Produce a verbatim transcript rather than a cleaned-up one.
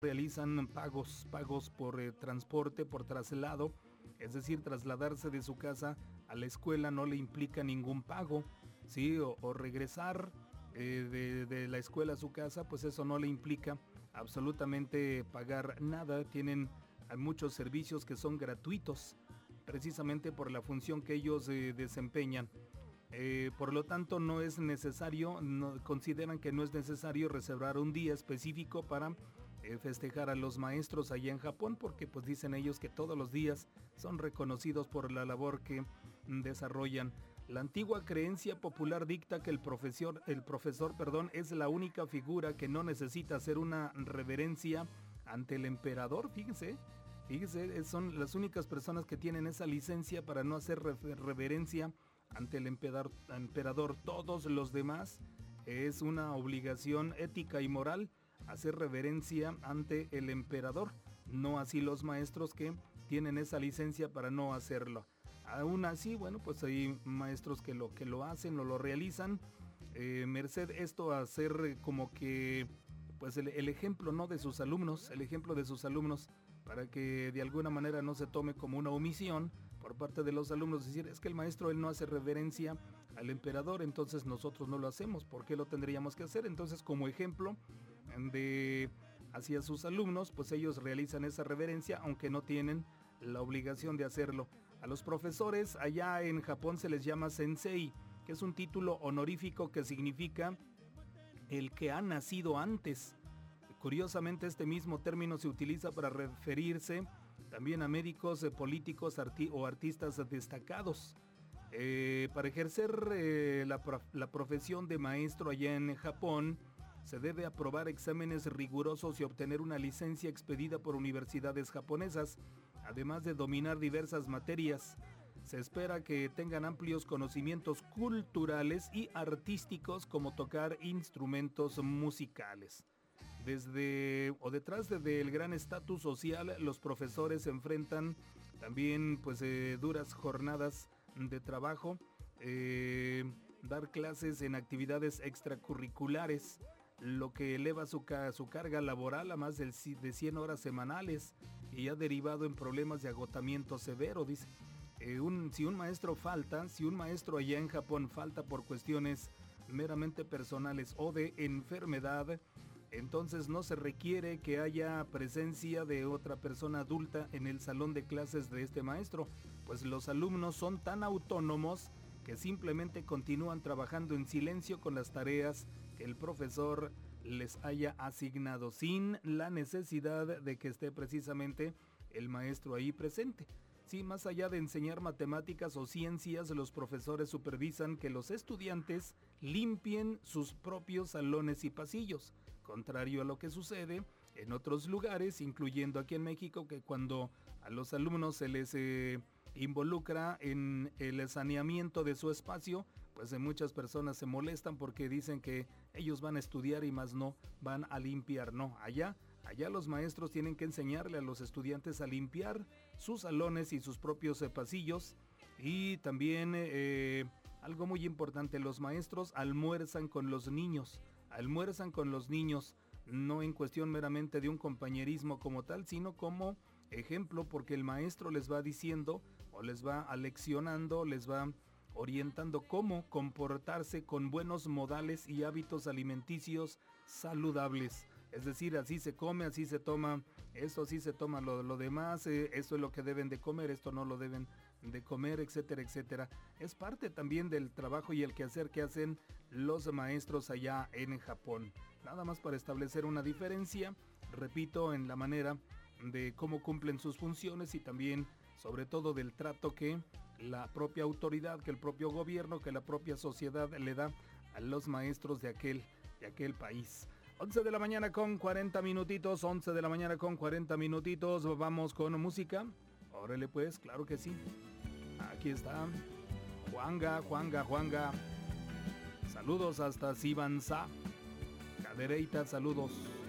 realizan pagos, pagos por eh, transporte, por traslado, es decir, trasladarse de su casa a la escuela no le implica ningún pago, ¿sí? O, o regresar eh, de, de la escuela a su casa, pues eso no le implica absolutamente pagar nada. Tienen muchos servicios que son gratuitos, precisamente por la función que ellos eh, desempeñan. Eh, por lo tanto, no es necesario, no, consideran que no es necesario reservar un día específico para eh, festejar a los maestros allá en Japón, porque pues dicen ellos que todos los días son reconocidos por la labor que mm, desarrollan. La antigua creencia popular dicta que el profesor, el profesor, perdón, es la única figura que no necesita hacer una reverencia ante el emperador, fíjense. Fíjese, son las únicas personas que tienen esa licencia para no hacer reverencia ante el emperador, emperador. Todos los demás es una obligación ética y moral hacer reverencia ante el emperador. No así los maestros que tienen esa licencia para no hacerlo. Aún así, bueno, pues hay maestros que lo, que lo hacen o lo realizan. Eh, merced esto a ser como que pues el, el ejemplo, ¿no?, de sus alumnos, el ejemplo de sus alumnos, para que de alguna manera no se tome como una omisión por parte de los alumnos, decir, es que el maestro él no hace reverencia al emperador, entonces nosotros no lo hacemos, ¿por qué lo tendríamos que hacer? Entonces, como ejemplo de hacia sus alumnos, pues ellos realizan esa reverencia, aunque no tienen la obligación de hacerlo. A los profesores allá en Japón se les llama sensei, que es un título honorífico que significa el que ha nacido antes. Curiosamente, este mismo término se utiliza para referirse también a médicos, eh, políticos arti- o artistas destacados. Eh, para ejercer eh, la, prof- la profesión de maestro allá en Japón, se debe aprobar exámenes rigurosos y obtener una licencia expedida por universidades japonesas, además de dominar diversas materias. Se espera que tengan amplios conocimientos culturales y artísticos, como tocar instrumentos musicales. Desde o detrás de, del gran estatus social, los profesores enfrentan también pues eh, duras jornadas de trabajo, eh, dar clases en actividades extracurriculares, lo que eleva su, su carga laboral a más de cien horas semanales y ha derivado en problemas de agotamiento severo, dice. Eh, un, si un maestro falta, si un maestro allá en Japón falta por cuestiones meramente personales o de enfermedad, entonces no se requiere que haya presencia de otra persona adulta en el salón de clases de este maestro, pues los alumnos son tan autónomos que simplemente continúan trabajando en silencio con las tareas que el profesor les haya asignado, sin la necesidad de que esté precisamente el maestro ahí presente. Sí, más allá de enseñar matemáticas o ciencias, los profesores supervisan que los estudiantes limpien sus propios salones y pasillos, contrario a lo que sucede en otros lugares, incluyendo aquí en México, que cuando a los alumnos se les eh, involucra en el saneamiento de su espacio, pues muchas personas se molestan porque dicen que ellos van a estudiar y más no van a limpiar. No, allá Allá los maestros tienen que enseñarle a los estudiantes a limpiar sus salones y sus propios eh, pasillos. Y también eh, algo muy importante, los maestros almuerzan con los niños, almuerzan con los niños, no en cuestión meramente de un compañerismo como tal, sino como ejemplo, porque el maestro les va diciendo o les va aleccionando, les va orientando cómo comportarse con buenos modales y hábitos alimenticios saludables. Es decir, así se come, así se toma, esto así se toma lo, lo demás, eh, esto es lo que deben de comer, esto no lo deben de comer, etcétera, etcétera. Es parte también del trabajo y el quehacer que hacen los maestros allá en Japón. Nada más para establecer una diferencia, repito, en la manera de cómo cumplen sus funciones y también, sobre todo, del trato que la propia autoridad, que el propio gobierno, que la propia sociedad le da a los maestros de aquel, de aquel país. once de la mañana con cuarenta minutitos, once de la mañana con cuarenta minutitos, vamos con música. Órale pues, claro que sí. Aquí está Juanga, Juanga, Juanga. Saludos hasta Sibanza. Cadereita, saludos.